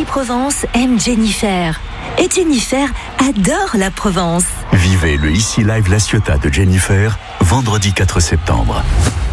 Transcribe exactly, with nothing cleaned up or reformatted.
Ici Provence aime Jennifer. Et Jennifer adore la Provence. Vivez le Ici Live La Ciotat de Jennifer, vendredi quatre septembre.